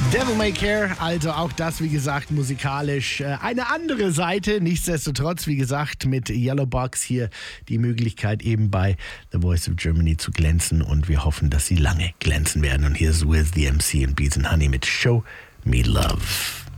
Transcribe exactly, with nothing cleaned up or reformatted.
Devil May Care, also auch das, wie gesagt, musikalisch äh, eine andere Seite. Nichtsdestotrotz, wie gesagt, mit Yellow Box hier die Möglichkeit eben bei The Voice of Germany zu glänzen und wir hoffen, dass sie lange glänzen werden. Und hier ist With the M C und Beats and Honey mit Show Me Love.